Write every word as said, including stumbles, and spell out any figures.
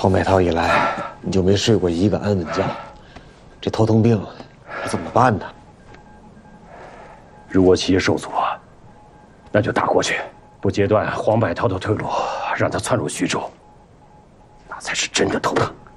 黄百韬一来，你就没睡过一个安稳觉，这头疼病可怎么办呢？ 如果企业受阻，那就打过去，不截断黄百韬的退路，让他窜入徐州，那才是真的头疼。